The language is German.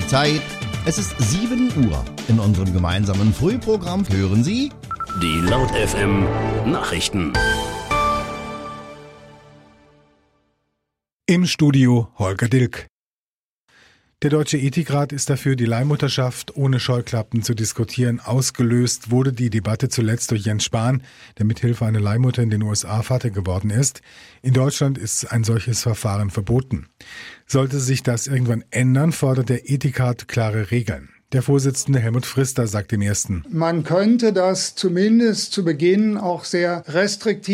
die Zeit. Es ist 7 Uhr. In unserem gemeinsamen Frühprogramm hören Sie die Laut FM Nachrichten. Im Studio Holger Dilk. Der Deutsche Ethikrat ist dafür, die Leihmutterschaft ohne Scheuklappen zu diskutieren. Ausgelöst wurde die Debatte zuletzt durch Jens Spahn, der mithilfe einer Leihmutter in den USA Vater geworden ist. In Deutschland ist ein solches Verfahren verboten. Sollte sich das irgendwann ändern, fordert der Ethikrat klare Regeln. Der Vorsitzende Helmut Frister sagt im Ersten: Man könnte das zumindest zu Beginn auch sehr restriktiv